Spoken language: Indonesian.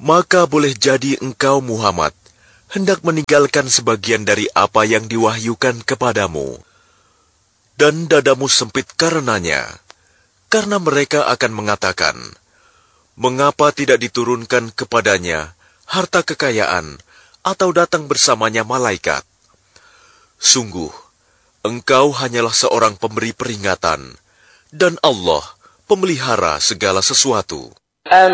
maka boleh jadi engkau Muhammad hendak meninggalkan sebagian dari apa yang diwahyukan kepadamu, dan dadamu sempit karenanya, karena mereka akan mengatakan, mengapa tidak diturunkan kepadanya harta kekayaan atau datang bersamanya malaikat? Sungguh, engkau hanyalah seorang pemberi peringatan, dan Allah pemelihara segala sesuatu. أم